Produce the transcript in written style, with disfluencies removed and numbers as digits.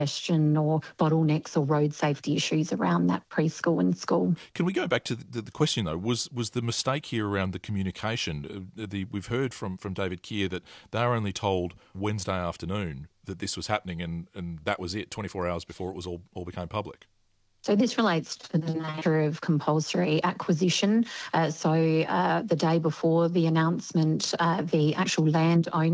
congestion or bottlenecks or road safety issues around that preschool and school. Can we go back to the question, though? Was the mistake here around the communication? We've heard from David Keir that they were only told Wednesday afternoon that this was happening, and that was it, 24 hours before it was all became public. So this relates to the nature of compulsory acquisition. The day before the announcement, the actual landowner